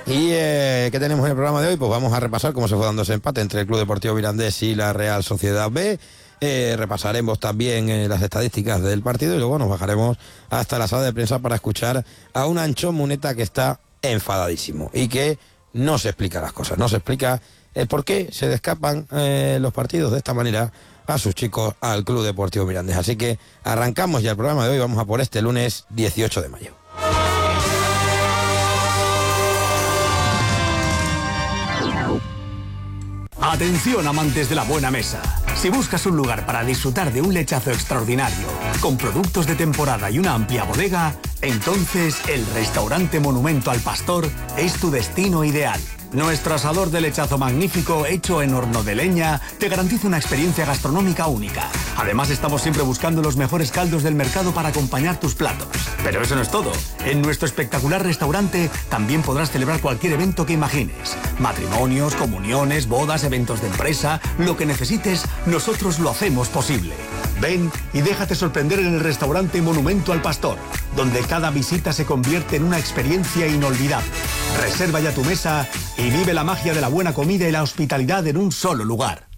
¿Y qué tenemos en el programa de hoy? Pues vamos a repasar cómo se fue dando ese empate entre el Club Deportivo Mirandés y la Real Sociedad B. Repasaremos también las estadísticas del partido y luego nos bajaremos hasta la sala de prensa para escuchar a un Ancho Muneta que está enfadadísimo y que no se explica las cosas, no se explica el por qué se le escapan los partidos de esta manera a sus chicos al Club Deportivo Mirandés. Así que arrancamos ya el programa de hoy, vamos a por este lunes 18 de mayo. Atención, amantes de la buena mesa. Si buscas un lugar para disfrutar de un lechazo extraordinario, con productos de temporada y una amplia bodega, entonces el restaurante Monumento al Pastor es tu destino ideal. Nuestro asador de lechazo magnífico, hecho en horno de leña, te garantiza una experiencia gastronómica única. Además, estamos siempre buscando los mejores caldos del mercado para acompañar tus platos. Pero eso no es todo. En nuestro espectacular restaurante también podrás celebrar cualquier evento que imagines. Matrimonios, comuniones, bodas, eventos de empresa, lo que necesites, nosotros lo hacemos posible. Ven y déjate sorprender en el restaurante Monumento al Pastor, donde cada visita se convierte en una experiencia inolvidable. Reserva ya tu mesa y vive la magia de la buena comida y la hospitalidad en un solo lugar.